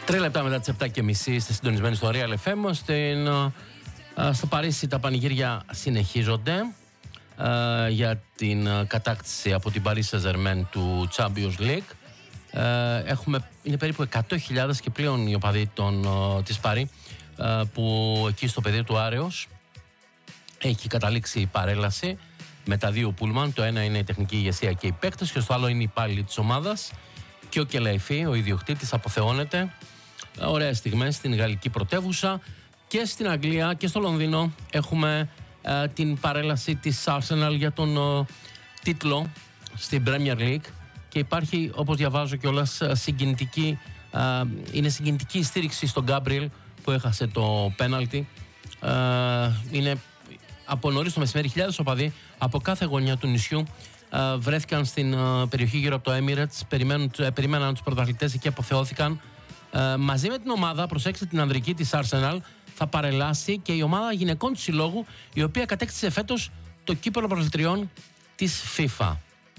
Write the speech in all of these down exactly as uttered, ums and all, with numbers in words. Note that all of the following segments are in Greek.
Τρία λεπτά μετά τις επτά και μισή είστε συντονισμένοι στο Real εφ εμ. Στην, α, στο Παρίσι τα πανηγύρια συνεχίζονται α, για την α, κατάκτηση από την Paris Saint-Germain του Champions League. Α, έχουμε, είναι περίπου εκατό χιλιάδες και πλέον οι οπαδοί των, α, της Παρί α, που εκεί στο πεδίο του Άρεος έχει καταλήξει η παρέλαση με τα δύο πούλμαν. Το ένα είναι η τεχνική ηγεσία και οι παίκτες και στο άλλο είναι οι υπάλληλοι της ομάδας. Και ο Κελαϊφή, ο ιδιοκτήτης, αποθεώνεται. Ωραίες στιγμές στην γαλλική πρωτεύουσα. Και στην Αγγλία και στο Λονδίνο έχουμε ε, την παρέλαση της Arsenal για τον ε, τίτλο στην Premier League. Και υπάρχει, όπως διαβάζω κιόλας, συγκινητική, ε, είναι συγκινητική η στήριξη στον Γκάμπριελ που έχασε το πέναλτι. Ε, είναι από νωρίς το μεσημέρι χιλιάδες οπαδοί από κάθε γωνιά του νησιού Uh, βρέθηκαν στην uh, περιοχή γύρω από το Emirates, περιμένουν, uh, περιμέναν τους πρωταθλητές και αποθεώθηκαν. Uh, μαζί με την ομάδα, προσέξτε την ανδρική της Arsenal, θα παρελάσει και η ομάδα γυναικών του συλλόγου, η οποία κατέκτησε φέτος το κύπελλο πρωταθλητριών της FIFA.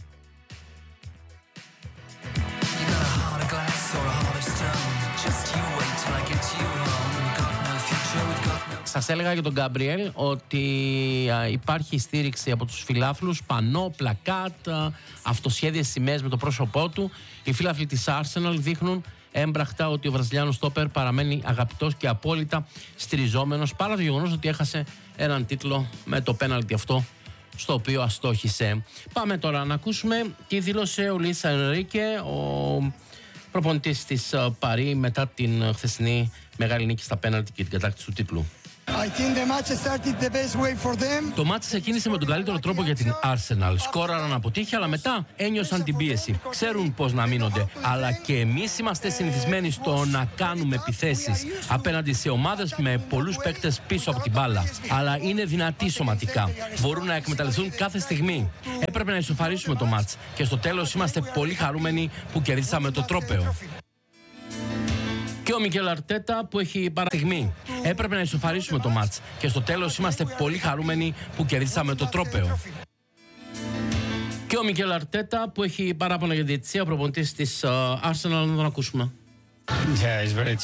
Σας έλεγα για τον Γκάμπριελ ότι α, υπάρχει στήριξη από τους φιλάθλους, πανό, πλακάτ, α, αυτοσχέδιες σημαίες με το πρόσωπό του. Οι φίλαθλοι της Arsenal δείχνουν έμπραχτα ότι ο Βραζιλιάνος στόπερ παραμένει αγαπητός και απόλυτα στηριζόμενος, παρά το γεγονός ότι έχασε έναν τίτλο με το πέναλτι αυτό στο οποίο αστόχησε. Πάμε τώρα να ακούσουμε τι δήλωσε ο Λουίς Ενρίκε, ο προπονητής της Παρί, μετά την χθεσινή μεγάλη νίκη στα πέναλτι και την κατάκτηση του τίτλου. Το μάτς ξεκίνησε με τον καλύτερο τρόπο για την Arsenal. Σκόραραν από τύχη, αλλά μετά ένιωσαν την πίεση. Ξέρουν πώς να μείνονται. Αλλά και εμείς είμαστε συνηθισμένοι στο να κάνουμε επιθέσεις απέναντι σε ομάδες με πολλούς παίκτες πίσω από την μπάλα. Αλλά είναι δυνατοί σωματικά. Μπορούν να εκμεταλλευτούν κάθε στιγμή. Έπρεπε να ισοφαρίσουμε το μάτς. Και στο τέλος είμαστε πολύ χαρούμενοι που κερδίσαμε το τρόπαιο. Και ο Μικέλ Αρτέτα που έχει παραδειγμή. Έπρεπε να ισοφαρίσουμε το μάτς. Και στο τέλος είμαστε πολύ χαρούμενοι που κερδίσαμε το τρόπαιο. Και ο Μικέλ Αρτέτα που έχει παράπονα για διαιτησία, ο προπονητής της uh, Arsenal, να τον ακούσουμε. Yeah, it's very